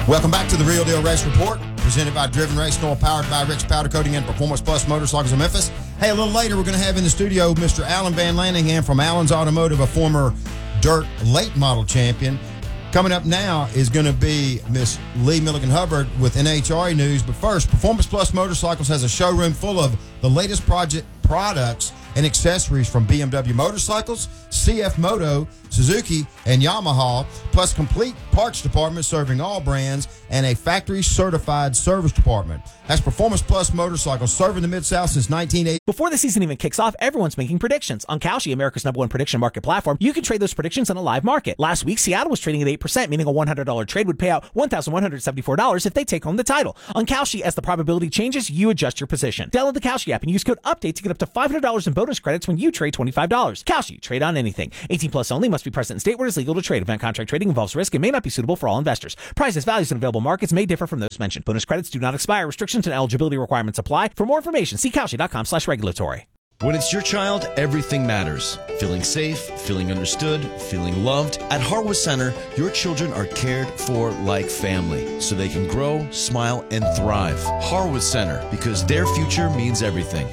Welcome back to the Real Deal Race Report, presented by Driven Race Oil, powered by Rich Powder Coating and Performance Plus Motorcycles of Memphis. Hey, a little later, we're going to have in the studio Mr. Alan Van Lanningham from Allen's Automotive, a former dirt late model champion. Coming up now is going to be Miss Lee Milligan Hubbard with NHRA News. But first, Performance Plus Motorcycles has a showroom full of the latest products and accessories from BMW motorcycles, CF Moto, Suzuki, and Yamaha, plus complete parts department serving all brands and a factory-certified service department. That's Performance Plus Motorcycles, serving the Mid-South since 1980. Before the season even kicks off, everyone's making predictions. On Kalshi, America's #1 prediction market platform, you can trade those predictions on a live market. Last week, Seattle was trading at 8%, meaning a $100 trade would pay out $1,174 if they take home the title. On Kalshi, as the probability changes, you adjust your position. Download the Kalshi app and use code UPDATE to get up to $500 in bonus credits when you trade $25. Kalshi, trade on anything. 18 plus only, must be present in state where it is legal to trade. Event contract trading involves risk and may not be suitable for all investors. Prices, values, and available markets may differ from those mentioned. Bonus credits do not expire. Restrictions and eligibility requirements apply. For more information, see Kalshi.com/regulatory. When it's your child, everything matters. Feeling safe, feeling understood, feeling loved. At Harwood Center, your children are cared for like family, so they can grow, smile, and thrive. Harwood Center, because their future means everything.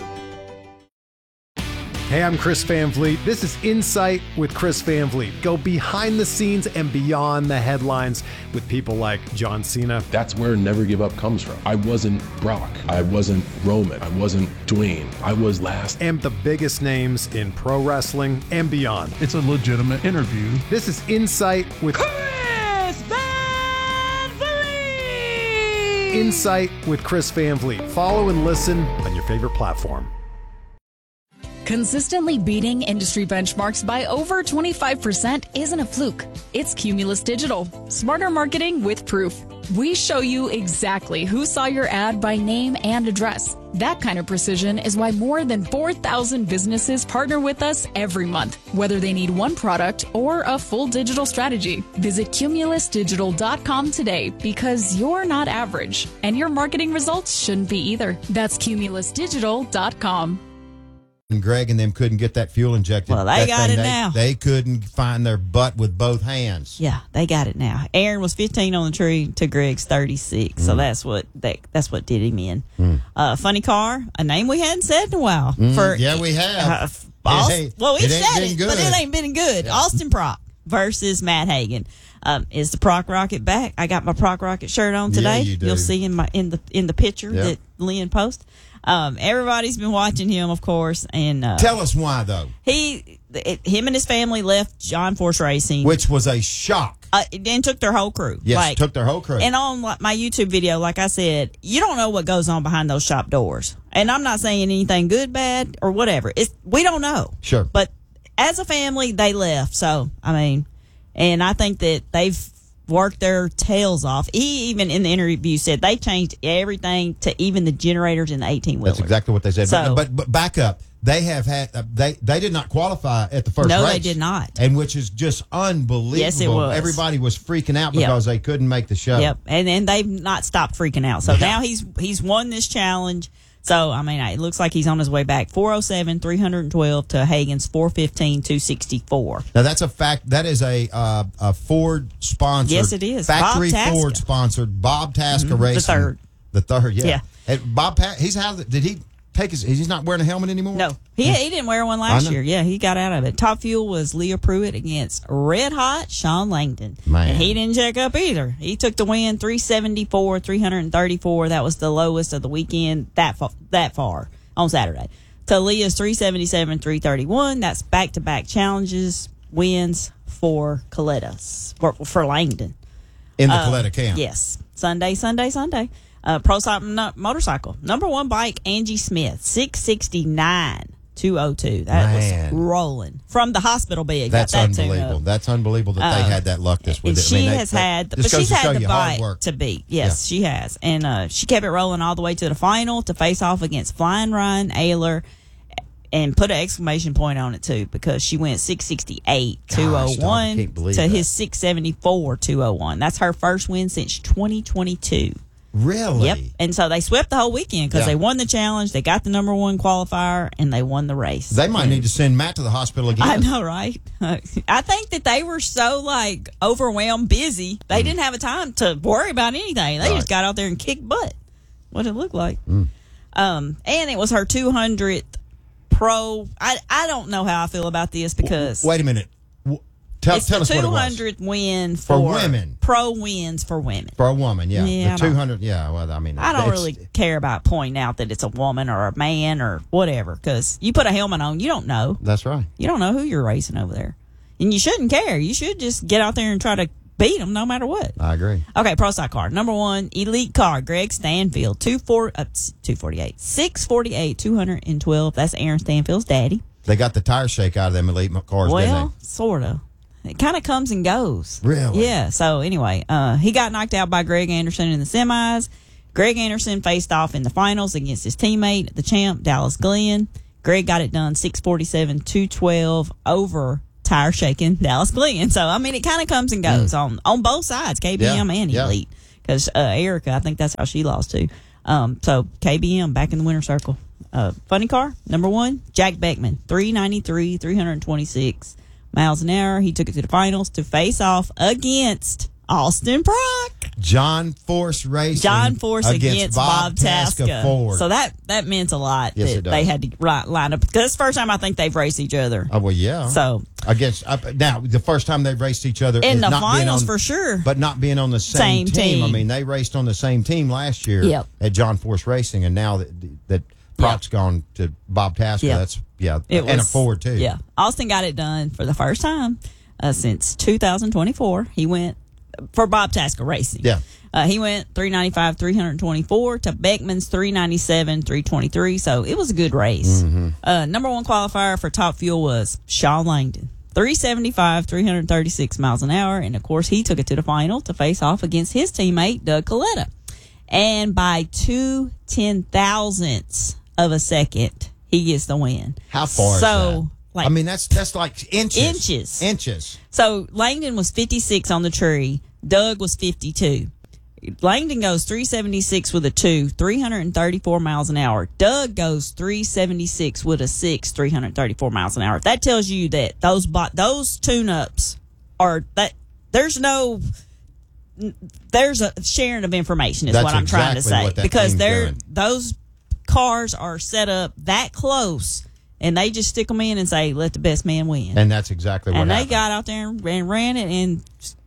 Hey, I'm Chris Van Vliet. This is Insight with Chris Van Vliet. Go behind the scenes and beyond the headlines with people like John Cena. That's where Never Give Up comes from. I wasn't Brock. I wasn't Roman. I wasn't Dwayne. I was last. And the biggest names in pro wrestling and beyond. It's a legitimate interview. This is Insight with Chris Van Vliet. Insight with Chris Van Vliet. Follow and listen on your favorite platform. Consistently beating industry benchmarks by over 25% isn't a fluke. It's Cumulus Digital. Smarter marketing with proof. We show you exactly who saw your ad by name and address. That kind of precision is why more than 4,000 businesses partner with us every month, whether they need one product or a full digital strategy. Visit cumulusdigital.com today, because you're not average, and your marketing results shouldn't be either. That's cumulusdigital.com. And Greg and them couldn't get that fuel injected. Well, they got it now. They couldn't find their butt with both hands. Yeah, they got it now. Aaron was 15 on the tree to Greg's 36, so that's what did him in. Funny car, a name we hadn't said in a while. Yeah, we have. Well, we said it, but it ain't been good. Yeah. Austin Prock versus Matt Hagan. Is the Prock Rocket back? I got my Prock Rocket shirt on today. Yeah, you do. You'll see in the picture that Lynn posted. Everybody's been watching him, of course, and tell us why though. Him and his family left John Force Racing, which was a shock. And took their whole crew. Yes, took their whole crew. And on my YouTube video, like I said, you don't know what goes on behind those shop doors. And I'm not saying anything good, bad, or whatever. We don't know. Sure. But as a family, they left. So and I think that they've worked their tails off. He even in the interview said they changed everything to even the generators in the 18-wheeler. That's exactly what they said. So, but back up. They have had they did not qualify at the first race. No, they did not. And which is just unbelievable. Yes, it was. Everybody was freaking out because they couldn't make the show. Yep. And then they've not stopped freaking out. So now he's won this challenge. So, it looks like he's on his way back. 407, 312 to Hagan's 415, 264. Now, that's a fact. That is a Ford sponsored. Yes, it is. Factory Bob Tasca. Ford sponsored Bob Tasca Racing. The third, yeah. And Bob, did he take he's not wearing a helmet anymore? No. He didn't wear one last year. Yeah, he got out of it. Top fuel was Leah Pruitt against Red Hot Sean Langdon. Man. And he didn't check up either. He took the win, 374, 334. That was the lowest of the weekend that far on Saturday. To Leah's 377, 331. That's back-to-back challenges, wins for Coletta's, for Langdon. In the Coletta camp. Yes. Sunday. Pro Motorcycle. Number one bike, Angie Smith, 669. 202. That was rolling from the hospital bed. That's unbelievable. That's unbelievable that they had that luck this week. She's had the bike to beat. Yes, she has. And she kept it rolling all the way to the final to face off against Flying Ryan Ayler, and put an exclamation point on it too, because she went 668 201 to his 674 201. That's her first win since 2022. Really? Yep. And so they swept the whole weekend because Yeah. they won the challenge, they got the number one qualifier, and they won the race. They might need to send Matt to the hospital again. I know, right? I think that they were so overwhelmed, busy. They didn't have a time to worry about anything. They just got out there and kicked butt. What it looked like. And it was her 200th pro. I don't know how I feel about this because Wait a minute. Tell it's us the what it was. 200th win For women. Pro wins for women. For a woman, yeah. Yeah, The I don't- 200, yeah. Well, I mean, I don't it's- really care about pointing out that it's a woman or a man or whatever because you put a helmet on, you don't know. That's right. You don't know who you're racing over there. And you shouldn't care. You should just get out there and try to beat them no matter what. I agree. Okay, Pro Stock car. Number one, elite car, Greg Stanfield, 248, 648, 212. That's Aaron Stanfield's daddy. They got the tire shake out of them elite cars, Well, didn't sort of. It kind of comes and goes. Really? Yeah. So anyway, he got knocked out by Greg Anderson in the semis. Greg Anderson faced off in the finals against his teammate, the champ, Dallas Glenn. Greg got it done 647, 212 over tire shaking Dallas Glenn. So, I mean, it kind of comes and goes on both sides, KBM and Elite. Because Erica, I think that's how she lost too. So, KBM back in the winner's circle. Funny car, number one, Jack Beckman, 393, 326 miles an hour. He took it to the finals to face off against Austin Brock. John Force Racing. John Force against Bob Tasca. Ford. So that meant a lot Yes, that it does. they had to line up. Because it's the first time I think they've raced each other. Oh, well, yeah. So Against now, the first time they've raced each other in is the not being finals on, for sure. but not being on the same team. I team. mean, they raced on the same team last year Yep. at John Force Racing, and now that Proc's gone to Bob Tasca, Yep. that's It and a was- Ford too. Yeah. Austin got it done for the first time since 2024. He went for Bob Tasca Racing. Yeah. He went 395, 324 to Beckman's 397, 323. So it was a good race. Mm-hmm. Number one qualifier for Top Fuel was Shaw Langdon. 375, 336 miles an hour. And of course, he took it to the final to face off against his teammate, Doug Coletta. And by 2/10,000ths of a second, he gets the win. How far is that? Like, I mean, that's like inches. Inches. So Langdon was 56 on the tree. Doug was 52. Langdon goes 376 with a 2, 334 miles an hour. Doug goes 376 with a 6, 334 miles an hour. That tells you that those tune-ups are that there's a sharing of information is That's what I'm trying to exactly say what that because thing's doing. those cars are set up that close and they just stick them in and say let the best man win. And that's exactly what And they happened. got out there and ran it, and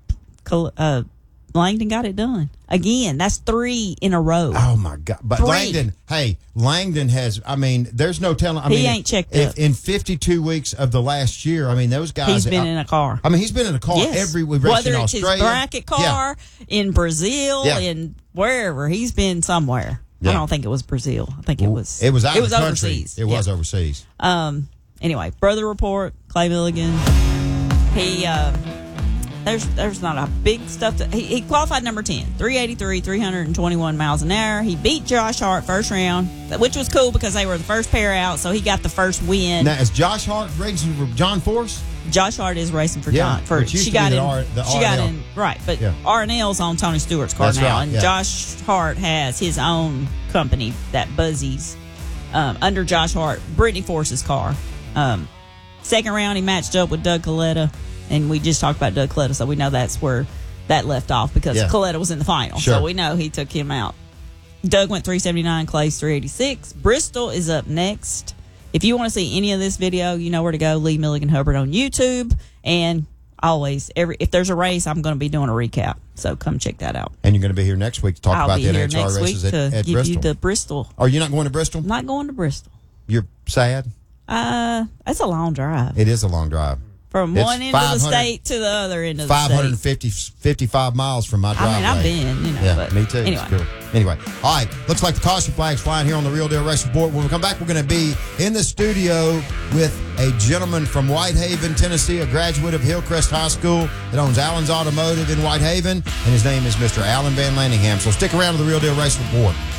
Langdon got it done. Again, that's 3 in a row. Oh, my God. But 3. Langdon has, I mean, there's no telling. I He mean, ain't checked if up. in 52 weeks of the last year, I mean, those guys. He's been in a car. I mean, he's been in a car Yes. we've raced Whether in it's Australia. his bracket car, in Brazil, Yeah. in wherever. He's been somewhere. Yeah. I don't think it was Brazil. I think it was It was out of the country. overseas. It was Yeah. overseas. Anyway, brother report, Clay Milligan. He there's not a big stuff that he qualified number 10, 383, 321 miles an hour. He beat Josh Hart first round, which was cool because they were the first pair out, so he got the first win. Now, is Josh Hart racing for John Force? Josh Hart is racing for Yeah, John. For which used she to be got the in. the She got R&L. in right, but Yeah. R&L's on Tony Stewart's car That's now, right, and yeah. Josh Hart has his own company that Buzzies under Josh Hart, Brittany Force's car. Second round, he matched up with Doug Coletta, and we just talked about Doug Coletta, so we know that's where that left off because Yeah. Coletta was in the final, Sure. so we know he took him out. Doug went 379, Clay's 386. Bristol is up next. If you want to see any of this video, you know where to go. Lee Milligan Hubbard on YouTube. And always, if there's a race, I'm going to be doing a recap. So come check that out. And you're going to be here next week to talk I'll about be the here NHR next week races to at give Bristol. you the Bristol. Are you not going to Bristol? I'm not going to Bristol. You're sad? That's a long drive. It is a long drive. From It's one end of the 500 state to the other end of the state. 55 miles from my driveway. I mean, I've been, you know. Yeah, but me too. Anyway. It's cool. Anyway, all right. Looks like the caution flag's flying here on the Real Deal Race Report. When we come back, we're going to be in the studio with a gentleman from Whitehaven, Tennessee, a graduate of Hillcrest High School that owns Allen's Automotive in Whitehaven, and his name is Mr. Alan Van Landingham. So stick around to the Real Deal Race Report.